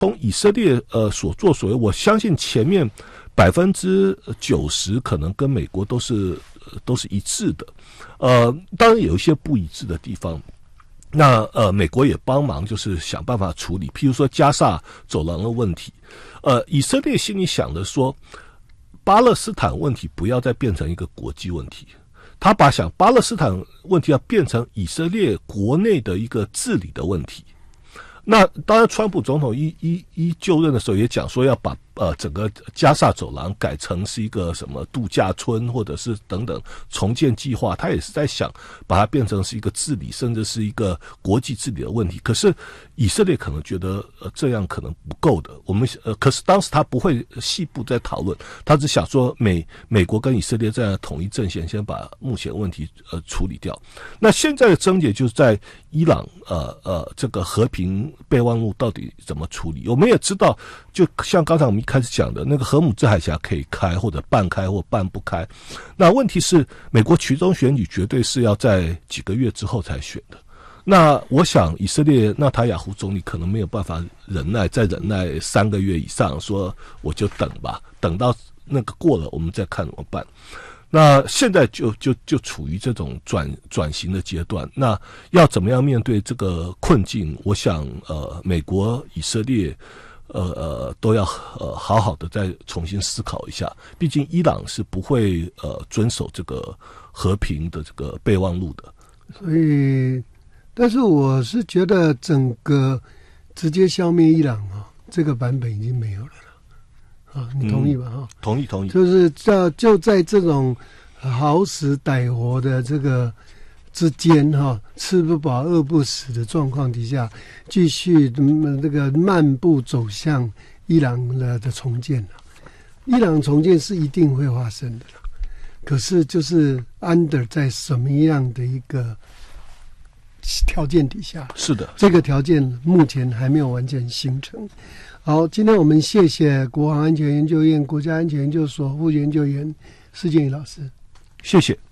从以色列所作所为，我相信前面90%可能跟美国都是一致的，当然有一些不一致的地方。那美国也帮忙，就是想办法处理，譬如说加萨走廊的问题。以色列心里想的说，巴勒斯坦问题不要再变成一个国际问题，他想巴勒斯坦问题要变成以色列国内的一个治理的问题。那当然，川普总统一就任的时候也讲说要把整个加萨走廊改成是一个什么度假村，或者是等等重建计划，他也是在想把它变成是一个治理，甚至是一个国际治理的问题。可是以色列可能觉得这样可能不够的，可是当时他不会细部在讨论，他只想说美国跟以色列这样统一阵线，先把目前问题处理掉。那现在的症结就是在伊朗这个和平备忘录到底怎么处理？我们也知道，就像刚才我们一开始讲的，那个荷姆兹海峡可以开，或者半开或半不开。那问题是，美国期中选举绝对是要在几个月之后才选的。那我想，以色列纳塔雅胡总理可能没有办法再忍耐3个月以上，说我就等吧，等到那个过了，我们再看怎么办。那现在就处于这种转型的阶段，那要怎么样面对这个困境？我想，美国、以色列，都要好好的再重新思考一下。毕竟伊朗是不会遵守这个和平的这个备忘录的。 所以，但是我是觉得整个直接消灭伊朗这个版本已经没有了。你同意吧？ 同意。 就是就在这种好死歹活的这个之间吃不饱饿不死的状况底下，继续这个漫步走向伊朗的重建。伊朗重建是一定会发生的，可是就是under在什么样的一个条件底下？是的，这个条件目前还没有完全形成。好，今天我们谢谢国防安全研究院国家安全研究所副研究员施建宇老师， 谢谢。